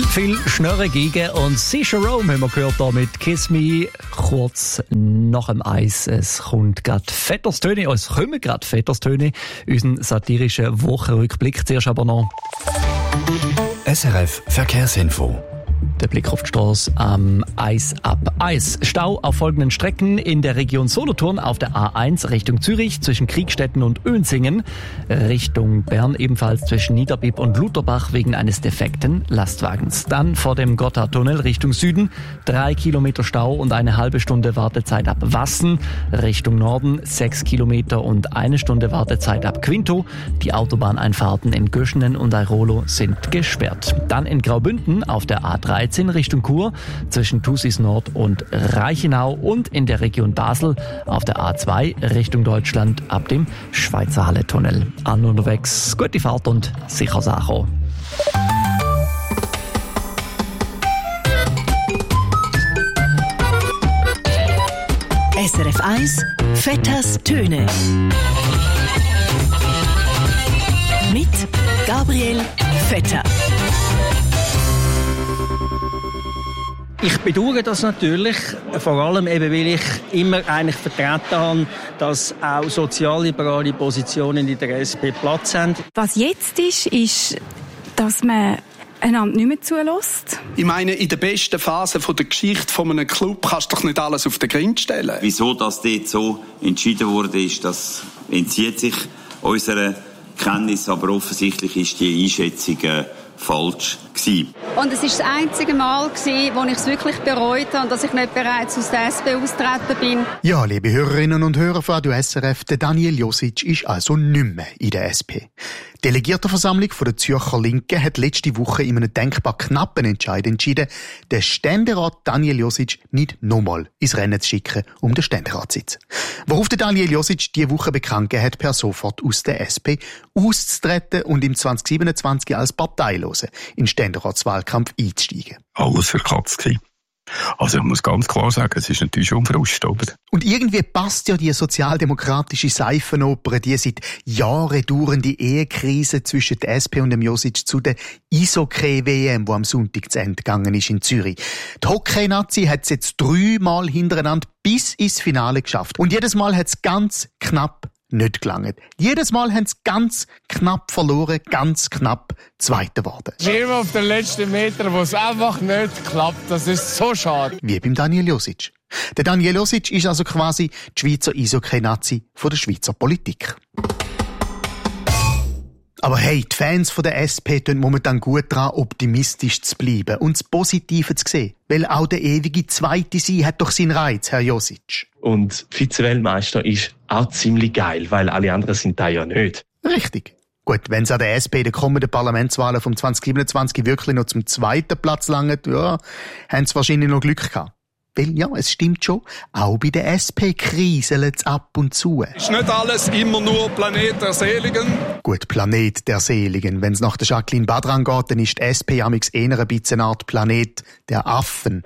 Viel Schnurren gegen und Sicher Rome haben wir gehört hier mit Kiss Me kurz nach dem Eis. Es kommt gerade Vetterstöne, unseren satirischen Wochenrückblick. Zuerst aber noch SRF Verkehrsinfo. der Blick auf die Straße am Eis ab Eis. Stau auf folgenden Strecken in der Region Solothurn auf der A1 Richtung Zürich zwischen Kriegstetten und Oenzingen. Richtung Bern ebenfalls zwischen Niederbipp und Lutherbach wegen eines defekten Lastwagens. Dann vor dem Gotthardtunnel Richtung Süden 3 Kilometer Stau und eine halbe Stunde Wartezeit ab Wassen. Richtung Norden 6 Kilometer und eine Stunde Wartezeit ab Quinto. Die Autobahneinfahrten in Göschenen und Airolo sind gesperrt. Dann in Graubünden auf der A13 Richtung Chur zwischen Thusis Nord und Reichenau und in der Region Basel auf der A2 Richtung Deutschland ab dem Schweizer Halle-Tunnel. An und unterwegs, gute Fahrt und sicher Sache. SRF 1 Vetters Töne mit Gabriel Vetter. Ich bedauere das natürlich, vor allem eben, weil ich immer eigentlich vertreten habe, dass auch sozialliberale Positionen in der SP Platz haben. Was jetzt ist, dass man einander nicht mehr zulässt. Ich meine, in der besten Phase der Geschichte von einem Club kannst du doch nicht alles auf den Grind stellen. Wieso das dort so entschieden wurde, das entzieht sich unserer Kenntnis, aber offensichtlich ist die Einschätzung falsch gewesen. Und es war das einzige Mal, wo ich es wirklich bereut habe, dass ich nicht bereits aus der SP austreten bin. Ja, liebe Hörerinnen und Hörer von Radio SRF, der Daniel Josic ist also nicht mehr in der SP. Die Delegiertenversammlung von der Zürcher Linken hat letzte Woche in einem denkbar knappen Entscheid entschieden, den Ständerat Daniel Josic nicht nochmal ins Rennen zu schicken, um den Ständeratssitz. Worauf der Daniel Josic diese Woche bekannt gegeben hat, per sofort aus der SP auszutreten und im 2027 als Parteilose in den Ständeratswahlkampf einzusteigen. Alles für Katz gewesen. Also ich muss ganz klar sagen, es ist natürlich schon Frust, oder? Und irgendwie passt ja die sozialdemokratische Seifenoper, die seit Jahren dauernde Ehekrise zwischen der SP und dem Josic zu der Eishockey-WM, die am Sonntag zu Ende gegangen ist in Zürich. Die Hockey-Nazi hat es jetzt 3-mal hintereinander bis ins Finale geschafft. Und jedes Mal hat es ganz knapp nicht gelangt. Jedes Mal haben sie ganz knapp verloren, ganz knapp Zweiter geworden. Immer auf den letzten Meter, wo es einfach nicht klappt. Das ist so schade. Wie beim Daniel Josic. Der Daniel Josic ist also quasi die Schweizer Eishockey-Nazi von der Schweizer Politik. Aber hey, die Fans von der SP tun momentan gut daran, optimistisch zu bleiben und das Positive zu sehen. Weil auch der ewige Zweite sein hat doch seinen Reiz, Herr Josic. Und Vize-Weltmeister ist auch ziemlich geil, weil alle anderen sind da ja nicht. Richtig. Gut, wenn es an der SP in den kommenden Parlamentswahlen vom 2027 wirklich noch zum zweiten Platz langt, ja, haben sie wahrscheinlich noch Glück gehabt. Weil ja, es stimmt schon, auch bei der SP kriselt es ab und zu. Ist nicht alles immer nur Planet der Seligen? Gut, Planet der Seligen. Wenn es nach der Jacqueline Badran geht, dann ist die SP amix eher ein bisschen eine Art Planet der Affen.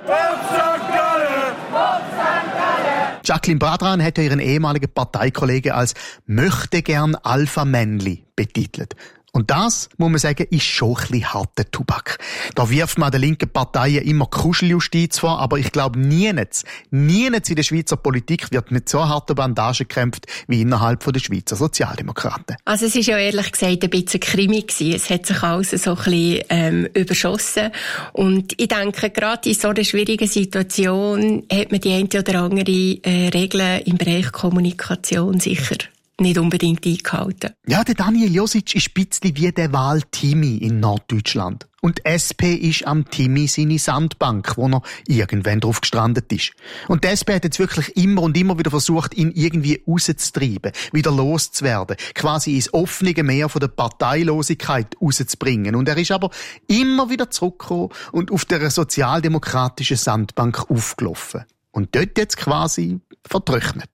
Jacqueline Badran hat ja ihren ehemaligen Parteikollegen als «möchte gern Alpha-Männli» betitelt. Und das, muss man sagen, ist schon ein bisschen harter Tobak. Da wirft man den linken Parteien immer Kuscheljustiz vor, aber ich glaube, niemals in der Schweizer Politik wird mit so harter Bandage gekämpft wie innerhalb der Schweizer Sozialdemokraten. Also es ist ja ehrlich gesagt ein bisschen Krimi gewesen. Es hat sich alles so ein bisschen überschossen. Und ich denke, gerade in so einer schwierigen Situation hat man die eine oder andere Regel im Bereich Kommunikation sicher nicht unbedingt eingehalten. Ja, der Daniel Josic ist ein bisschen wie der Wahl-Timmy in Norddeutschland. Und die SP ist am Timmy seine Sandbank, wo er irgendwann drauf gestrandet ist. Und die SP hat jetzt wirklich immer und immer wieder versucht, ihn irgendwie rauszutreiben, wieder loszuwerden, quasi ins offene Meer von der Parteilosigkeit rauszubringen. Und er ist aber immer wieder zurückgekommen und auf der sozialdemokratischen Sandbank aufgelaufen. Und dort jetzt quasi vertrocknet.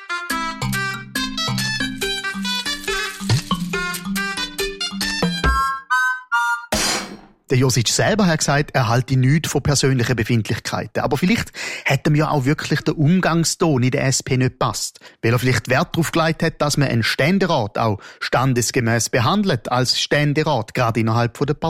Der Josic selber hat gesagt, er halte nichts von persönlichen Befindlichkeiten. Aber vielleicht hat ihm ja auch wirklich der Umgangston in der SP nicht gepasst. Weil er vielleicht Wert darauf gelegt hat, dass man einen Ständerat auch standesgemäß behandelt als Ständerat, gerade innerhalb der Partei.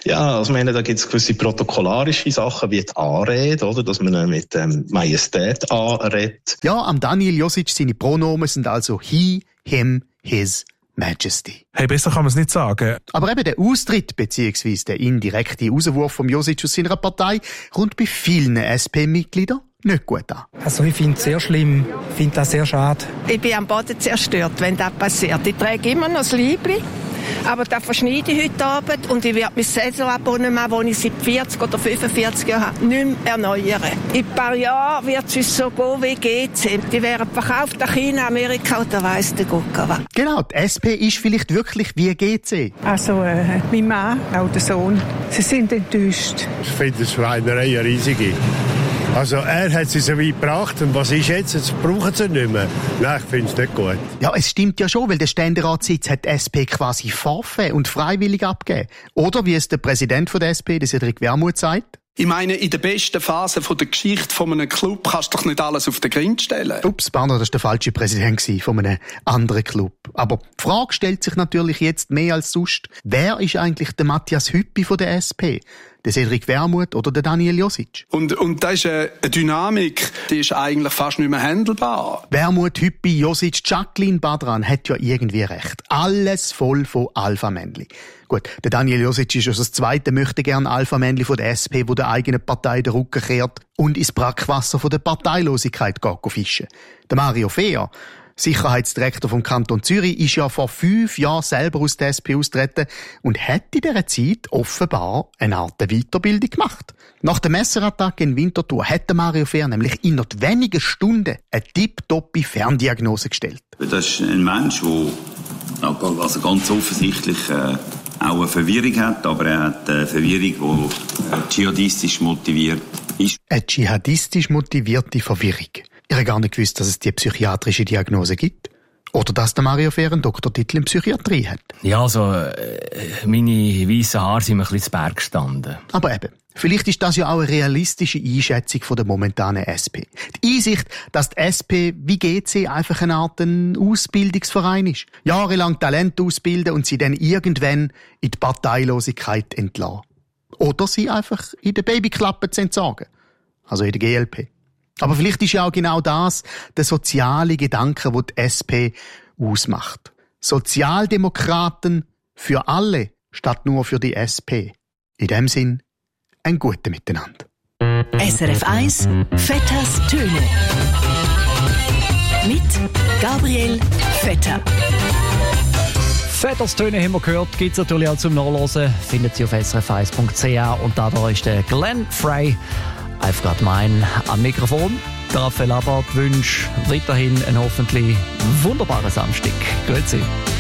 Ja, also ich meine, da gibt es gewisse protokollarische Sachen wie die Anrede, oder? Dass man mit Majestät anredet. Ja, am Daniel Josic seine Pronomen sind also he, him, his Majesty. Hey, besser kann man es nicht sagen. Aber eben der Austritt bzw. der indirekte Rauswurf vom Josic aus seiner Partei kommt bei vielen SP-Mitgliedern nicht gut an. Also ich finde es sehr schlimm, ich finde das sehr schade. Ich bin am Boden zerstört, wenn das passiert. Ich trage immer noch das Liebli, aber das verschneide ich heute Abend und ich werde mein Saisonabonnement, das ich seit 40 oder 45 Jahren habe, nicht mehr erneuern. In ein paar Jahren wird es uns so gehen wie GC. Die werden verkauft nach China, Amerika oder weiss der Gucker was. Genau, die SP ist vielleicht wirklich wie GC. Also mein Mann, auch der Sohn, sie sind enttäuscht. Ich finde die Schweinerei eine riesige. Also er hat sie so weit gebracht und was ist jetzt? Jetzt brauchen sie nicht mehr. Nein, ich finde es nicht gut. Ja, es stimmt ja schon, weil der Ständeratssitz hat die SP quasi forfait und freiwillig abgegeben. Oder wie es der Präsident von der SP, der Cedric Wermuth, sagt. Ich meine, in der besten Phase der Geschichte von einem Club kannst du doch nicht alles auf den Grind stellen. Ups, Barner, das war der falsche Präsident von einem anderen Club. Aber die Frage stellt sich natürlich jetzt mehr als sonst. Wer ist eigentlich der Matthias Hüppi von der SP? Der Cedric Wermuth oder der Daniel Josic? Und das ist eine Dynamik, die ist eigentlich fast nicht mehr handelbar. Wermuth, Hüppi, Josic, Jacqueline Badran hat ja irgendwie recht. Alles voll von Alpha-Männli. Gut, der Daniel Josic ist also das zweite möchte gern Alpha-Männli von der SP, wo der eigenen Partei den Rücken kehrt und ins Brackwasser von der Parteilosigkeit geht fischen. Der Mario Fehr, Sicherheitsdirektor vom Kanton Zürich, ist ja vor 5 Jahren selber aus der SP austreten und hat in dieser Zeit offenbar eine Art Weiterbildung gemacht. Nach der Messerattacke in Winterthur hat der Mario Fehr nämlich in nur wenigen Stunden eine tipptoppe Ferndiagnose gestellt. Das ist ein Mensch, der also ganz offensichtlich auch eine Verwirrung hat, aber er hat eine Verwirrung, die dschihadistisch motiviert ist. Eine dschihadistisch motivierte Verwirrung. Ich habe gar nicht gewusst, dass es die psychiatrische Diagnose gibt. Oder dass der Mario Fehr einen Doktortitel in Psychiatrie hat. Ja, also meine weißen Haare sind mir ein bisschen zu Berg gestanden. Aber eben, vielleicht ist das ja auch eine realistische Einschätzung von der momentanen SP. Die Einsicht, dass die SP wie GC einfach eine Art Ausbildungsverein ist. Jahrelang Talent ausbilden und sie dann irgendwann in die Parteilosigkeit entlassen. Oder sie einfach in der Babyklappe zu entsagen. Also in der GLP. Aber vielleicht ist ja auch genau das der soziale Gedanke, den die SP ausmacht. Sozialdemokraten für alle statt nur für die SP. In dem Sinn, ein gutes Miteinander. SRF 1 Vetters Töne mit Gabriel Vetter. Vetters Töne haben wir gehört, gibt es natürlich auch zum Nachlesen. Findet Sie auf srf1.ch und da ist der Glenn Frey. I've got mine am Mikrofon. Der Raphael Abad wünscht weiterhin einen hoffentlich wunderbaren Samstag. Grüezi.